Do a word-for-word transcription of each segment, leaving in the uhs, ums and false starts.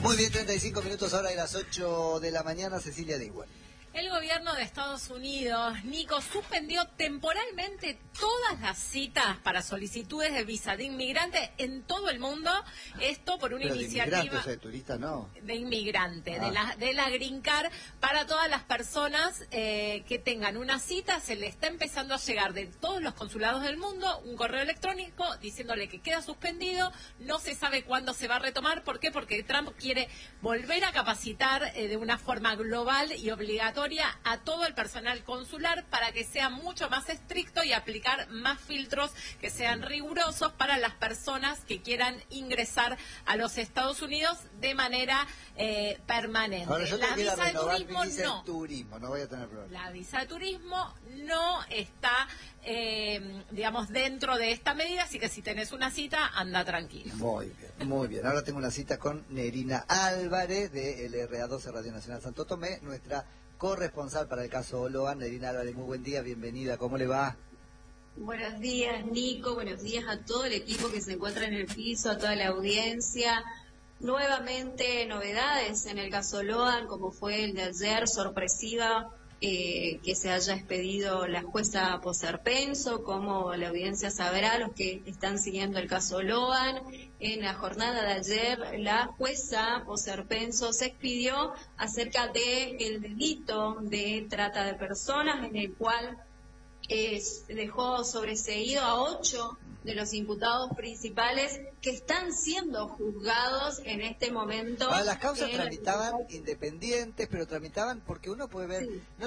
Muy bien, treinta y cinco minutos ahora de las ocho de la mañana, Cecilia Digüen. El gobierno de Estados Unidos, Nico, suspendió temporalmente todas las citas para solicitudes de visa de inmigrante en todo el mundo. Esto por una Pero iniciativa... de inmigrante, o sea, de turista no. De inmigrante, Ah. de, la, de la Green Card, para todas las personas eh, que tengan una cita. Se le está empezando a llegar de todos los consulados del mundo un correo electrónico diciéndole que queda suspendido. No se sabe cuándo se va a retomar. ¿Por qué? Porque Trump quiere volver a capacitar eh, de una forma global y obligatoria a todo el personal consular para que sea mucho más estricto y aplicar más filtros que sean rigurosos para las personas que quieran ingresar a los Estados Unidos de manera eh, permanente. Ahora, yo la visa de turismo mi visa no. de turismo, no voy a tener problema. La visa de turismo no está, eh, digamos, dentro de esta medida, así que si tenés una cita, anda tranquilo. Muy bien, muy bien. Ahora tengo una cita con Nerina Álvarez de L R A doce Radio Nacional Santo Tomé, nuestra corresponsal para el caso Oloan. Nerina Álvarez, muy buen día, bienvenida, ¿cómo le va? Buenos días, Nico, buenos días a todo el equipo que se encuentra en el piso, a toda la audiencia. Nuevamente novedades en el caso Oloan, como fue el de ayer, sorpresiva eh, que se haya expedido la jueza Poserpenso, como la audiencia sabrá, los que están siguiendo el caso Oloan. En la jornada de ayer, la jueza Poserpenso se expidió acerca del delito de trata de personas, en el cual eh, dejó sobreseído a ocho de los imputados principales que están siendo juzgados en este momento. Ah, las causas en tramitaban la... independientes, pero tramitaban porque uno puede ver... Sí. No,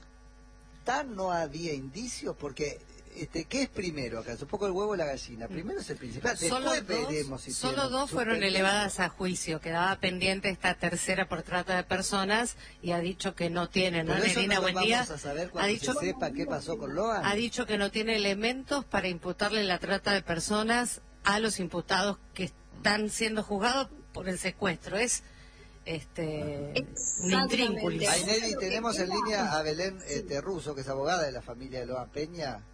tan no había indicios porque... Este, ¿qué es primero acá? Es un poco el huevo y la gallina. Primero es el principal, Solo después dos, veremos si solo tienen dos fueron suspendido. elevadas a juicio. Quedaba pendiente esta tercera por trata de personas y ha dicho que no tiene, ¿no? Pero eso Nerina, no lo buen vamos día. a saber Ha cuando dicho, se sepa qué pasó con Loan. ha dicho que no tiene elementos para imputarle la trata de personas a los imputados que están siendo juzgados por el secuestro. Es este un intrínculis. Ay, Nelly, tenemos en línea a Belén este, Russo, que es abogada de la familia de Loan Peña.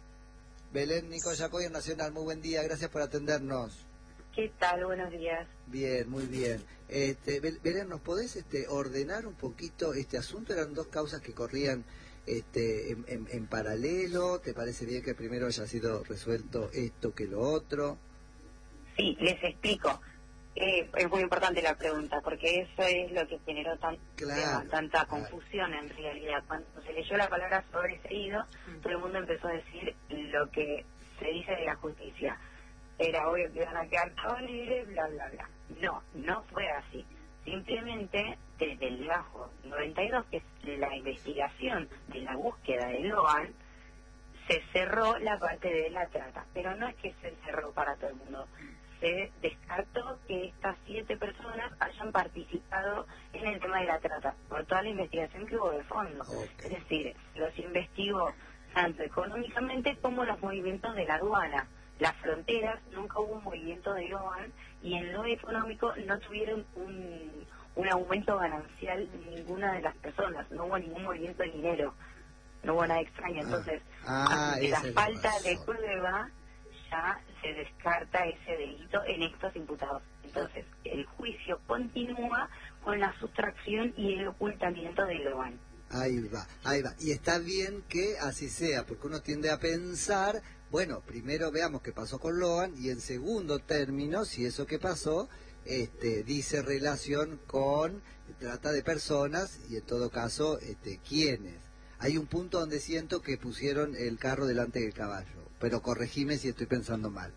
Belén, Nico Yacoy, Nacional, muy buen día, gracias por atendernos. ¿Qué tal? Buenos días. Bien, muy bien. Este, Belén, ¿nos podés este, ordenar un poquito este asunto? Eran dos causas que corrían este, en, en, en paralelo. ¿Te parece bien que primero haya sido resuelto esto que lo otro? Sí, les explico. Eh, es muy importante la pregunta, porque eso es lo que generó tan, Claro, eh, tanta claro. confusión en realidad. Cuando se leyó la palabra sobreseído, todo el mundo empezó a decir lo que se dice de la justicia. Era obvio que iban a quedar todos libres, bla, bla, bla. No, no fue así. Simplemente, desde el bajo noventa y dos, que es la investigación de la búsqueda de Loan, se cerró la parte de la trata. Pero no es que se cerró para todo el mundo. Se descartó que estas siete personas hayan participado en el tema de la trata, por toda la investigación que hubo de fondo. Okay. Es decir, los investigó tanto económicamente como los movimientos de la aduana. Las fronteras, nunca hubo un movimiento de Loan, y en lo económico no tuvieron un, un aumento ganancial ninguna de las personas, no hubo ningún movimiento de dinero, no hubo nada extraño. Entonces, Ah, ante la esa es falta la de razón. prueba, ya se descarta ese delito en estos imputados. Entonces, el juicio continúa con la sustracción y el ocultamiento de Loan. Ahí va, ahí va. Y está bien que así sea, porque uno tiende a pensar, bueno, primero veamos qué pasó con Loan, y en segundo término, si eso que pasó este, dice relación con trata de personas, y en todo caso, este, quiénes. Hay un punto donde siento que pusieron el carro delante del caballo, pero corregime si estoy pensando mal.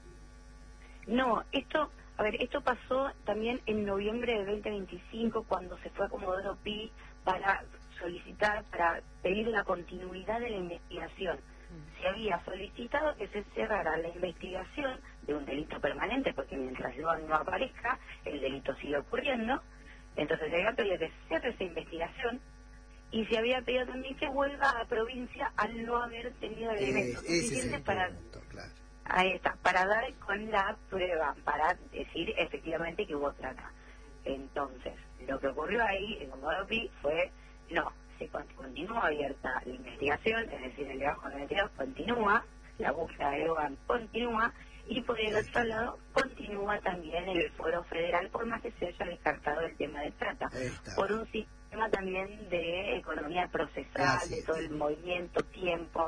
No, esto, a ver, esto pasó también en noviembre de veinte veinticinco, cuando se fue a Comodoro Pi para solicitar, para pedir la continuidad de la investigación. Se había solicitado que se cerrara la investigación de un delito permanente, porque mientras Loan no aparezca, el delito sigue ocurriendo. Entonces se había pedido que se cierre esa investigación, y se había pedido también que vuelva a la provincia al no haber tenido elementos Eh, ese es suficientes el para... punto, claro. Ahí está, para dar con la prueba, para decir efectivamente que hubo trata. Entonces, lo que ocurrió ahí en Comodoro Pi fue, no, se con- continúa abierta la investigación, es decir, el trabajo de investigación continúa, la búsqueda de Loan continúa, y por el otro lado continúa también el foro federal, por más que se haya descartado el tema por un sistema también de economía procesal, Así de es. todo el movimiento, tiempo.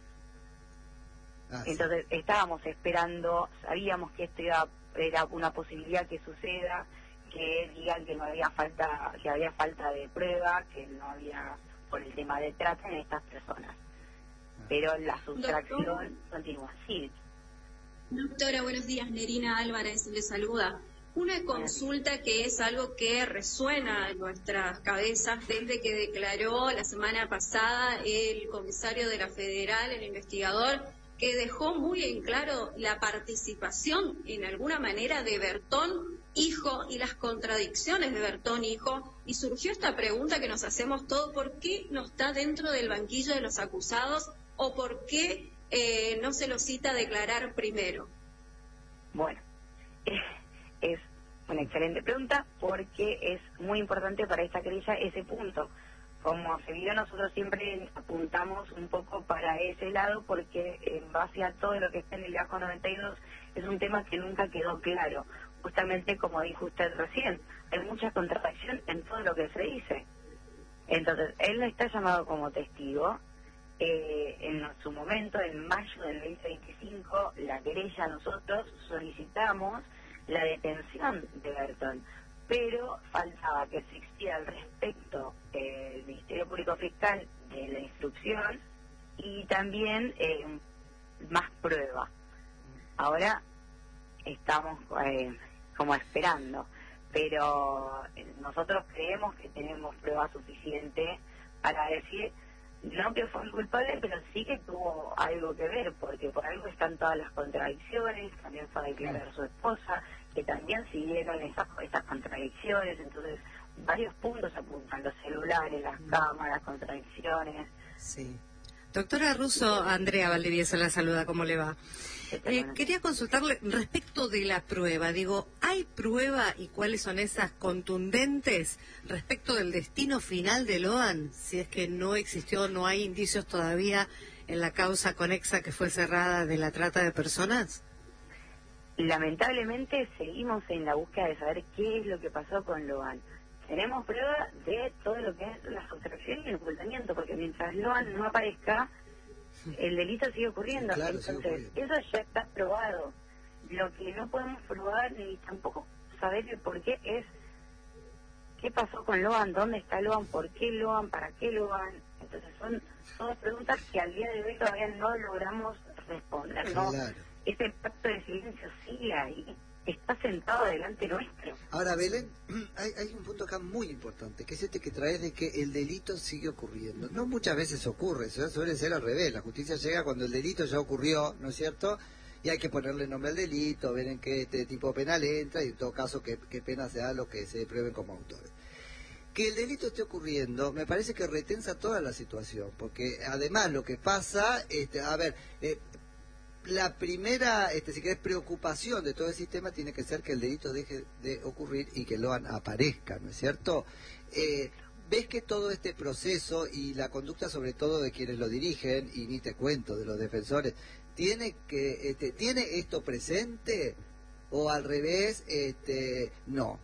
Así. Entonces estábamos esperando, sabíamos que esto iba, era una posibilidad que suceda, que digan que no había falta, que había falta de prueba, que no había por el tema de trata en estas personas. Pero la sustracción Doctor. continúa. Sí. Doctora, buenos días. Nerina Álvarez le saluda. Una consulta que es algo que resuena en nuestras cabezas desde que declaró la semana pasada el comisario de la Federal, el investigador, que dejó muy en claro la participación en alguna manera de Bertón hijo y las contradicciones de Bertón hijo, y surgió esta pregunta que nos hacemos todos: ¿por qué no está dentro del banquillo de los acusados o por qué eh, no se lo cita a declarar primero? Bueno, es, es una excelente pregunta porque es muy importante para esta querella ese punto. Como se vio, nosotros siempre apuntamos un poco para ese lado porque en base a todo lo que está en el Gajo noventa y dos es un tema que nunca quedó claro. Justamente como dijo usted recién, hay mucha contradicción en todo lo que se dice. Entonces, él está llamado como testigo. Eh, en su momento, en mayo del veinte veinticinco, la querella, nosotros solicitamos la detención de Bertón, pero faltaba que se existiera al respecto eh, el Ministerio Público Fiscal de la instrucción y también eh, más prueba. Ahora estamos eh, como esperando, pero nosotros creemos que tenemos prueba suficiente para decir no que fue el culpable, pero sí que tuvo algo que ver, porque por algo están todas las contradicciones. También fue a declarar a su esposa, que también siguieron esas, esas contradicciones. Entonces, varios puntos apuntan: los celulares, las cámaras, contradicciones. Sí. Doctora Russo, Andrea Valdivieso la saluda, ¿cómo le va? Eh, quería consultarle respecto de la prueba. Digo, ¿hay prueba y cuáles son esas contundentes respecto del destino final de Loan? Si es que no existió, no hay indicios todavía en la causa conexa que fue cerrada de la trata de personas. Lamentablemente seguimos en la búsqueda de saber qué es lo que pasó con Loan. Tenemos prueba de todo lo que es la sustracción y el ocultamiento, porque mientras Loan no aparezca, el delito sigue ocurriendo. Claro, Entonces, sigue ocurriendo. eso ya está probado. Lo que no podemos probar ni tampoco saber el por qué es qué pasó con Loan, dónde está Loan, por qué Loan, para qué Loan. Entonces son todas preguntas que al día de hoy todavía no logramos responder, ¿no? Claro. Ese pacto de silencio sigue ahí, está sentado delante nuestro. Ahora, Belén, hay, hay un punto acá muy importante, que es este que traes de que el delito sigue ocurriendo. No muchas veces ocurre, su- suele ser al revés. La justicia llega cuando el delito ya ocurrió, ¿no es cierto? Y hay que ponerle nombre al delito, ver en qué este tipo penal entra y en todo caso qué, qué pena se da a los que se prueben como autores. Que el delito esté ocurriendo, me parece que retensa toda la situación, porque además lo que pasa, este, a ver, eh, la primera, este, si querés, preocupación de todo el sistema tiene que ser que el delito deje de ocurrir y que Loan aparezca, ¿no es cierto? Eh, ¿Ves que todo este proceso y la conducta sobre todo de quienes lo dirigen, y ni te cuento de los defensores, tiene que este, tiene esto presente o al revés, este, no?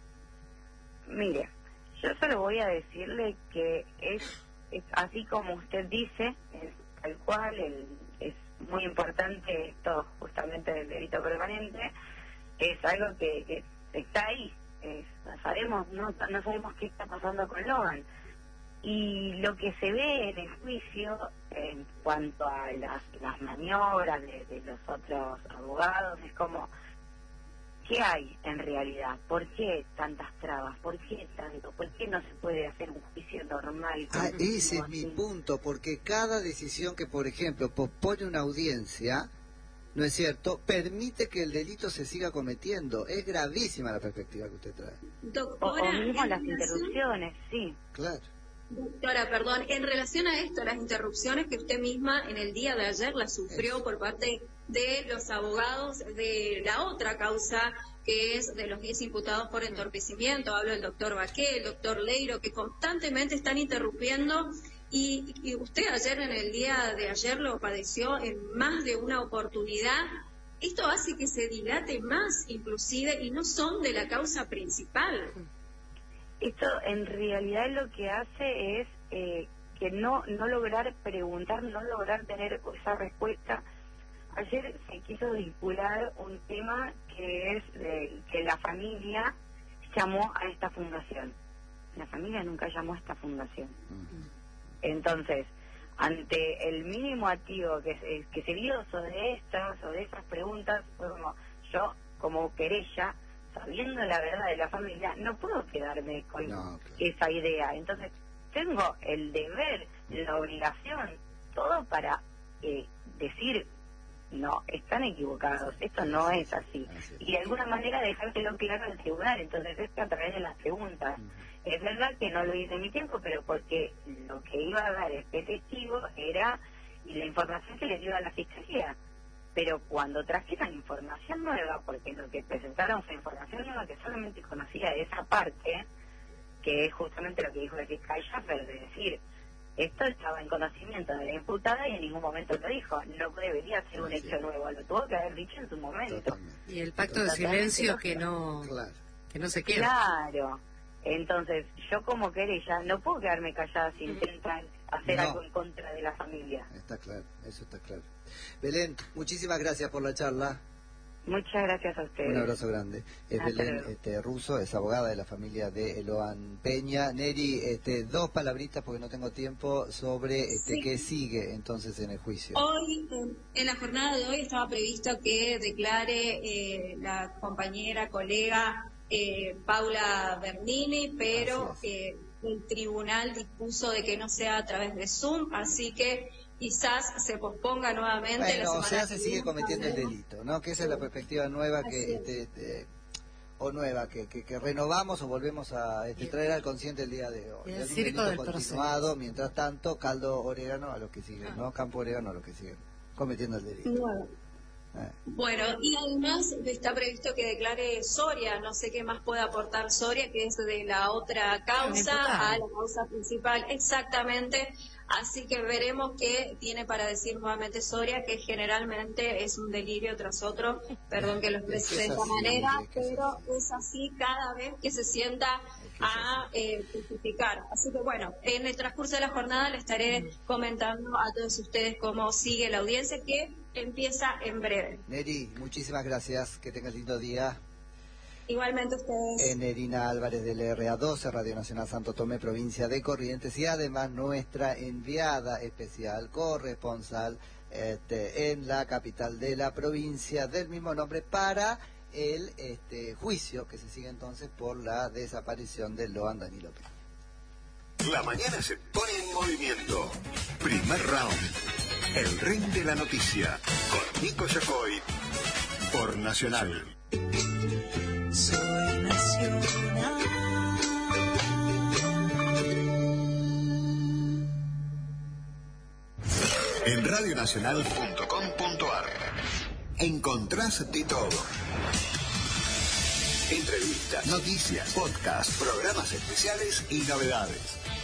Mire, yo solo voy a decirle que es, es así como usted dice, es tal cual, el, es muy importante esto justamente del delito permanente, es algo que, que está ahí, es, no sabemos no, no sabemos qué está pasando con Loan. Y lo que se ve en el juicio en cuanto a las, las maniobras de, de los otros abogados es como, ¿qué hay en realidad? ¿Por qué tantas trabas? ¿Por qué tanto? ¿Por qué no se puede hacer un juicio normal? Ah, con- ese es como mi así? punto, porque cada decisión que, por ejemplo, pospone una audiencia, ¿no es cierto?, permite que el delito se siga cometiendo. Es gravísima la perspectiva que usted trae. O, Doctora, o mismo en las relación- interrupciones, sí. Claro. Doctora, perdón, en relación a esto, las interrupciones que usted misma en el día de ayer las sufrió por parte de los abogados de la otra causa, que es de los diez imputados por entorpecimiento, hablo del doctor Baqué, el doctor Leiro, que constantemente están interrumpiendo, y, y usted ayer, en el día de ayer, lo padeció en más de una oportunidad. Esto hace que se dilate más, inclusive, y no son de la causa principal. Esto en realidad lo que hace es eh, que no no lograr preguntar, no lograr tener esa respuesta. Ayer se quiso vincular un tema que es de, que la familia llamó a esta fundación. La familia nunca llamó a esta fundación. Entonces, ante el mínimo activo que se, que se dio sobre estas, sobre esas preguntas, fue como, yo, como querella, sabiendo la verdad de la familia, no puedo quedarme con no, claro. esa idea. Entonces, tengo el deber, la obligación, todo para eh, decir, no, están equivocados, esto no es así. Y de alguna manera dejárselo claro al tribunal. Entonces, es que a través de las preguntas. Es verdad que no lo hice en mi tiempo, pero porque lo que iba a dar este testigo era y la información que les dio a la fiscalía. Pero cuando trajeron información nueva, porque lo que presentaron fue información nueva que solamente conocía de esa parte, que es justamente lo que dijo el fiscal Schaffer, de decir, esto estaba en conocimiento de la imputada y en ningún momento lo dijo. No debería ser un hecho nuevo, lo tuvo que haber dicho en su momento. Totalmente. Y el pacto de silencio que no, claro. que no se queda. Claro. Entonces, yo como querella no puedo quedarme callada si intentan hacer no. algo en contra de la familia. Está claro, eso está claro. Belén, muchísimas gracias por la charla. Muchas gracias a ustedes. Un abrazo grande. Es Belén este, Russo, es abogada de la familia de Eloan Peña. Neri, este, dos palabritas porque no tengo tiempo sobre este, sí. qué sigue entonces en el juicio. Hoy, en la jornada de hoy, estaba previsto que declare eh, la compañera, colega eh, Paula Bernini, pero eh, el tribunal dispuso de que no sea a través de Zoom, así que quizás se posponga nuevamente. Bueno, la o sea, se sigue cometiendo el delito, ¿no? Que esa es la perspectiva nueva que, este, este, o nueva, que, que, que renovamos o volvemos a este, traer al consciente el día de hoy. El es un circo delito del continuado, proceso. Mientras tanto, caldo orégano a los que siguen, ¿no? Campo orégano a los que siguen cometiendo el delito. Bueno. Eh. Bueno, y además está previsto que declare Soria, no sé qué más puede aportar Soria, que es de la otra causa a la causa principal, exactamente, así que veremos qué tiene para decir nuevamente Soria, que generalmente es un delirio tras otro, perdón que lo exprese de esta manera, pero es así cada vez que se sienta a eh, justificar. Así que bueno, en el transcurso de la jornada le estaré comentando a todos ustedes cómo sigue la audiencia, que empieza en breve. Neri, muchísimas gracias, que tengas lindo día. Igualmente ustedes. Nerina Álvarez del R A doce, Radio Nacional Santo Tomé, provincia de Corrientes, y además nuestra enviada especial, corresponsal este, en la capital de la provincia del mismo nombre para el este, juicio que se sigue entonces por la desaparición de Loan Danilo Peña. La mañana se pone en movimiento. Primer round. El ring de la noticia. Con Nico Yacoy. Por Nacional. Soy Nacional. En radionacional punto com punto ar encontrás de todo. Entrevistas, noticias, podcasts, programas especiales y novedades.